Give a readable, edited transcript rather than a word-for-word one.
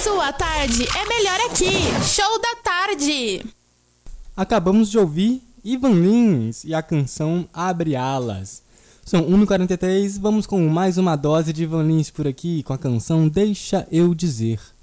sua tarde é melhor aqui. Show da tarde. Acabamos de ouvir Ivan Lins e a canção Abre Alas. São 1h43, vamos com mais uma dose de Ivan Lins por aqui com a canção Deixa Eu Dizer.